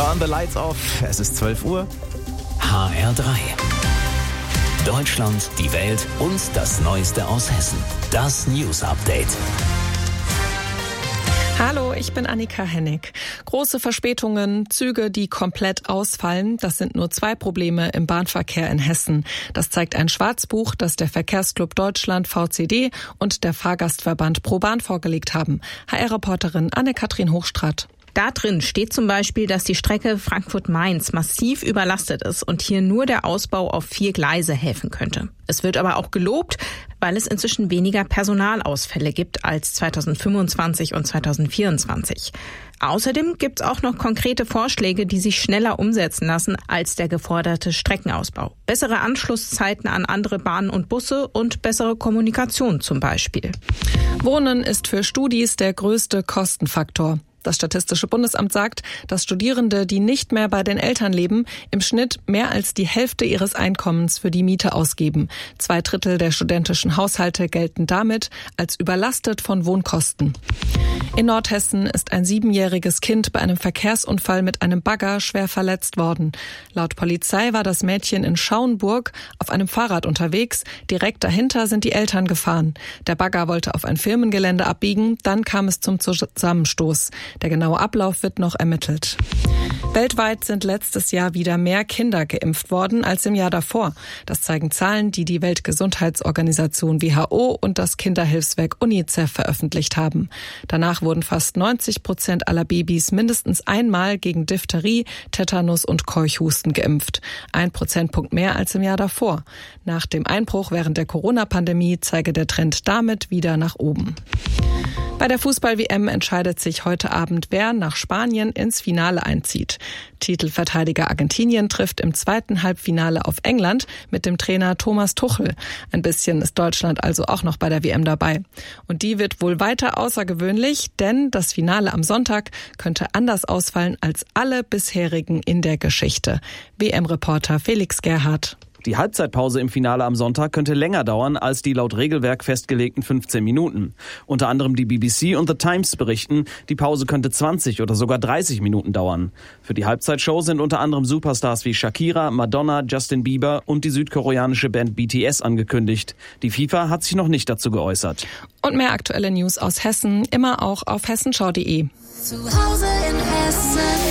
Turn the lights off. Es ist 12 Uhr. HR3. Deutschland, die Welt und das Neueste aus Hessen. Das News Update. Hallo, ich bin Annika Hennig. Große Verspätungen, Züge, die komplett ausfallen, das sind nur 2 Probleme im Bahnverkehr in Hessen. Das zeigt ein Schwarzbuch, das der Verkehrsclub Deutschland VCD und der Fahrgastverband ProBahn vorgelegt haben. HR-Reporterin Anne-Kathrin Hochstraat. Da drin steht zum Beispiel, dass die Strecke Frankfurt-Mainz massiv überlastet ist und hier nur der Ausbau auf 4 Gleise helfen könnte. Es wird aber auch gelobt, weil es inzwischen weniger Personalausfälle gibt als 2025 und 2024. Außerdem gibt es auch noch konkrete Vorschläge, die sich schneller umsetzen lassen als der geforderte Streckenausbau. Bessere Anschlusszeiten an andere Bahnen und Busse und bessere Kommunikation zum Beispiel. Wohnen ist für Studis der größte Kostenfaktor. Das Statistische Bundesamt sagt, dass Studierende, die nicht mehr bei den Eltern leben, im Schnitt mehr als die Hälfte ihres Einkommens für die Miete ausgeben. 2/3 der studentischen Haushalte gelten damit als überlastet von Wohnkosten. In Nordhessen ist ein 7-jähriges Kind bei einem Verkehrsunfall mit einem Bagger schwer verletzt worden. Laut Polizei war das Mädchen in Schauenburg auf einem Fahrrad unterwegs. Direkt dahinter sind die Eltern gefahren. Der Bagger wollte auf ein Firmengelände abbiegen, dann kam es zum Zusammenstoß. Der genaue Ablauf wird noch ermittelt. Weltweit sind letztes Jahr wieder mehr Kinder geimpft worden als im Jahr davor. Das zeigen Zahlen, die die Weltgesundheitsorganisation WHO und das Kinderhilfswerk UNICEF veröffentlicht haben. Danach wurden fast 90% aller Babys mindestens einmal gegen Diphtherie, Tetanus und Keuchhusten geimpft. 1 Prozentpunkt mehr als im Jahr davor. Nach dem Einbruch während der Corona-Pandemie zeige der Trend damit wieder nach oben. Bei der Fußball-WM entscheidet sich heute Abend, wer nach Spanien ins Finale einzieht. Titelverteidiger Argentinien trifft im 2. Halbfinale auf England mit dem Trainer Thomas Tuchel. Ein bisschen ist Deutschland also auch noch bei der WM dabei. Und die wird wohl weiter außergewöhnlich, denn das Finale am Sonntag könnte anders ausfallen als alle bisherigen in der Geschichte. WM-Reporter Felix Gerhardt. Die Halbzeitpause im Finale am Sonntag könnte länger dauern als die laut Regelwerk festgelegten 15 Minuten. Unter anderem die BBC und The Times berichten, die Pause könnte 20 oder sogar 30 Minuten dauern. Für die Halbzeitshow sind unter anderem Superstars wie Shakira, Madonna, Justin Bieber und die südkoreanische Band BTS angekündigt. Die FIFA hat sich noch nicht dazu geäußert. Und mehr aktuelle News aus Hessen, immer auch auf hessenschau.de. Zu Hause in Hessen.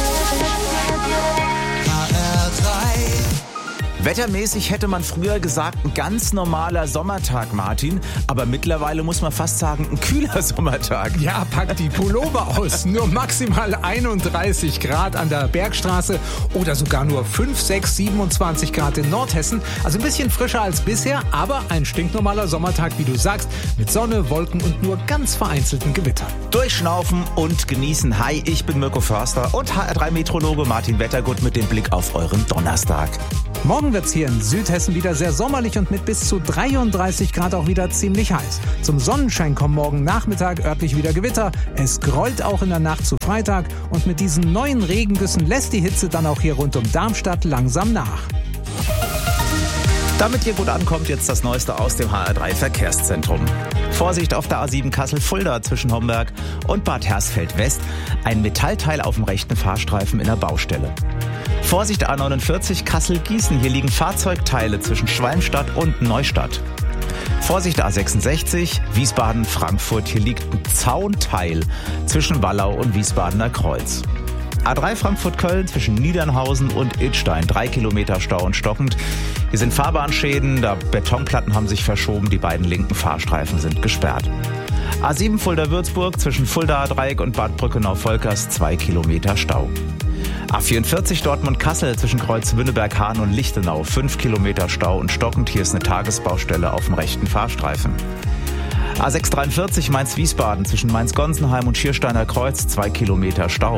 Wettermäßig hätte man früher gesagt, ein ganz normaler Sommertag, Martin. Aber mittlerweile muss man fast sagen, ein kühler Sommertag. Ja, pack die Pullover aus. Nur maximal 31 Grad an der Bergstraße oder sogar nur 5, 6, 27 Grad in Nordhessen. Also ein bisschen frischer als bisher, aber ein stinknormaler Sommertag, wie du sagst, mit Sonne, Wolken und nur ganz vereinzelten Gewittern. Durchschnaufen und genießen. Hi, ich bin Mirko Förster und HR3-Meteorologe Martin Wettergut mit dem Blick auf euren Donnerstag. Morgen wird's hier in Südhessen wieder sehr sommerlich und mit bis zu 33 Grad auch wieder ziemlich heiß. Zum Sonnenschein kommen morgen Nachmittag örtlich wieder Gewitter. Es grollt auch in der Nacht zu Freitag und mit diesen neuen Regengüssen lässt die Hitze dann auch hier rund um Darmstadt langsam nach. Damit ihr gut ankommt, jetzt das Neueste aus dem HR3 Verkehrszentrum. Vorsicht auf der A7 Kassel-Fulda zwischen Homberg und Bad Hersfeld West. Ein Metallteil auf dem rechten Fahrstreifen in der Baustelle. Vorsicht A49 Kassel-Gießen. Hier liegen Fahrzeugteile zwischen Schwalmstadt und Neustadt. Vorsicht A66 Wiesbaden-Frankfurt. Hier liegt ein Zaunteil zwischen Wallau und Wiesbadener Kreuz. A3 Frankfurt-Köln zwischen Niedernhausen und Idstein. 3 Kilometer Stau und stockend. Hier sind Fahrbahnschäden, da Betonplatten haben sich verschoben. Die beiden linken Fahrstreifen sind gesperrt. A7 Fulda-Würzburg zwischen Fulda-Dreieck und Bad Brückenau-Volkers. 2 Kilometer Stau. A44 Dortmund-Kassel zwischen Kreuz Wünneberg-Hahn und Lichtenau. 5 Kilometer Stau und stockend. Hier ist eine Tagesbaustelle auf dem rechten Fahrstreifen. A643 Mainz-Wiesbaden zwischen Mainz-Gonsenheim und Schiersteiner Kreuz. 2 Kilometer Stau.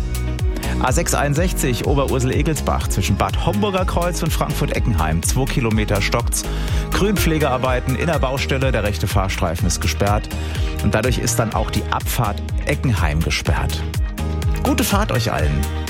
A661 Oberursel-Egelsbach zwischen Bad Homburger Kreuz und Frankfurt-Eckenheim. 2 Kilometer stockt's. Grünpflegearbeiten in der Baustelle. Der rechte Fahrstreifen ist gesperrt. Und dadurch ist dann auch die Abfahrt Eckenheim gesperrt. Gute Fahrt euch allen.